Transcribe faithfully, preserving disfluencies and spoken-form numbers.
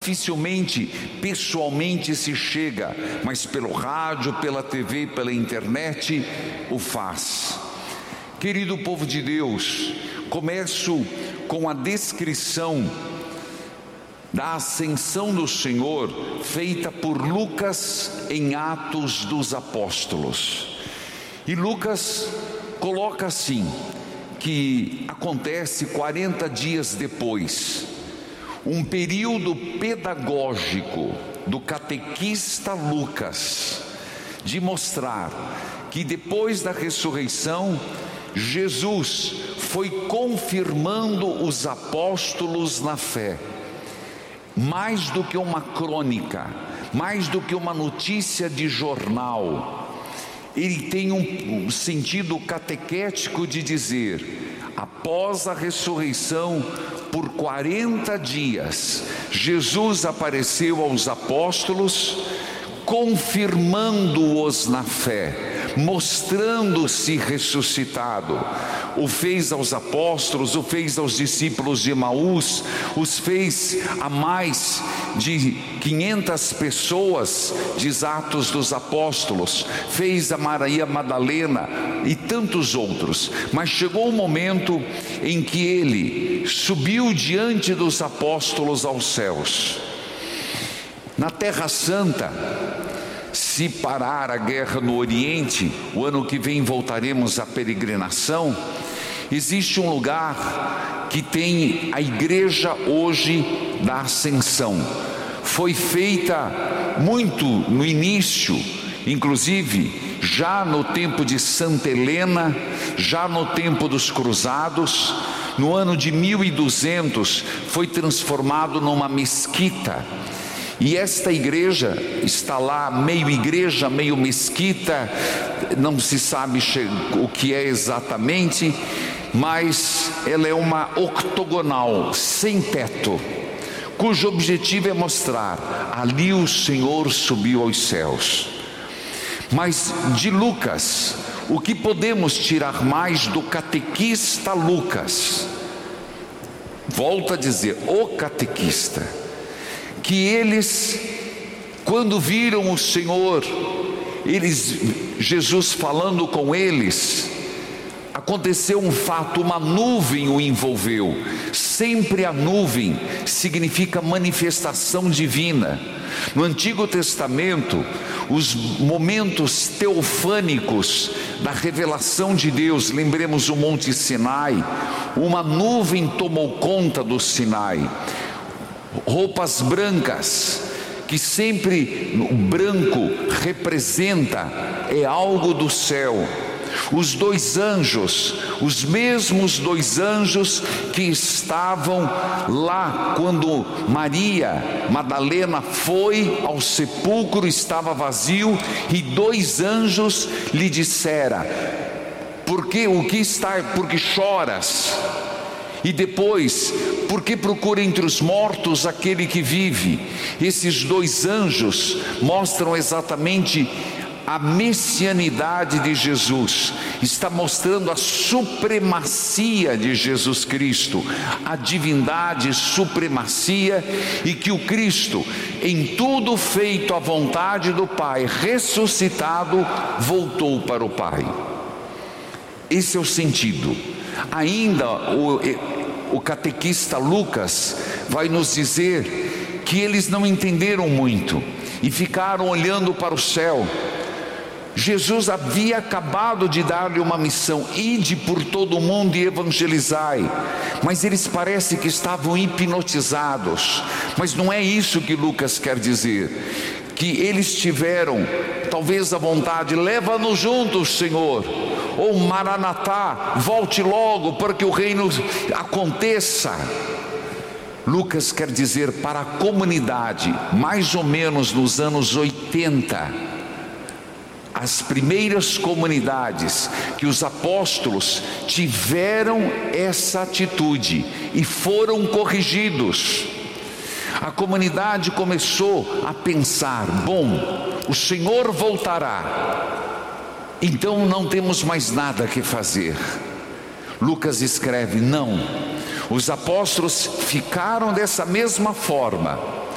dificilmente pessoalmente se chega, mas pelo rádio, pela T V, pela internet o faz. Querido povo de Deus, começo com a descrição da ascensão do Senhor feita por Lucas em Atos dos Apóstolos. E Lucas coloca assim, que acontece quarenta dias depois, um período pedagógico do catequista Lucas, de mostrar que depois da ressurreição, Jesus foi confirmando os apóstolos na fé. Mais do que uma crônica, mais do que uma notícia de jornal, ele tem um sentido catequético de dizer: após a ressurreição, por quarenta dias, Jesus apareceu aos apóstolos, confirmando-os na fé, mostrando-se ressuscitado. O fez aos apóstolos, o fez aos discípulos de Emaús, os fez a mais de quinhentas pessoas, diz Atos dos Apóstolos, fez a Maria Madalena e tantos outros. Mas chegou o momento em que ele subiu diante dos apóstolos aos céus. Na Terra Santa, se parar a guerra no Oriente, o ano que vem voltaremos à peregrinação, existe um lugar que tem a igreja hoje da Ascensão. Foi feita muito no início, inclusive já no tempo de Santa Helena, já no tempo dos Cruzados. No ano de mil e duzentos foi transformado numa mesquita. E esta igreja está lá, meio igreja, meio mesquita, não se sabe o que é exatamente, mas ela é uma octogonal, sem teto, cujo objetivo é mostrar: ali o Senhor subiu aos céus. Mas de Lucas, o que podemos tirar mais do catequista Lucas? Volto a dizer, o catequista, que eles, quando viram o Senhor, eles, Jesus falando com eles, aconteceu um fato, uma nuvem o envolveu. Sempre a nuvem significa manifestação divina. No Antigo Testamento, os momentos teofânicos da revelação de Deus, lembremos o Monte Sinai, uma nuvem tomou conta do Sinai. Roupas brancas, que sempre o branco representa, é algo do céu. Os dois anjos, os mesmos dois anjos que estavam lá quando Maria Madalena foi ao sepulcro, estava vazio, e dois anjos lhe disseram: porque o que está, porque choras? E depois, por que procura entre os mortos aquele que vive? Esses dois anjos mostram exatamente a messianidade de Jesus, está mostrando a supremacia de Jesus Cristo, a divindade, supremacia, e que o Cristo, em tudo feito à vontade do Pai, ressuscitado, voltou para o Pai. Esse é o sentido. Ainda o, o catequista Lucas vai nos dizer que eles não entenderam muito e ficaram olhando para o céu. Jesus havia acabado de dar-lhe uma missão: ide por todo o mundo e evangelizai. Mas eles parece que estavam hipnotizados. Mas não é isso que Lucas quer dizer. Que eles tiveram talvez a vontade: leva-nos juntos, Senhor. Ou Maranatá, volte logo para que o reino aconteça. Lucas quer dizer para a comunidade, mais ou menos nos anos oitenta, as primeiras comunidades que os apóstolos tiveram essa atitude e foram corrigidos. A comunidade começou a pensar: bom, o Senhor voltará, então não temos mais nada que fazer. Lucas escreve: não, os apóstolos ficaram dessa mesma forma,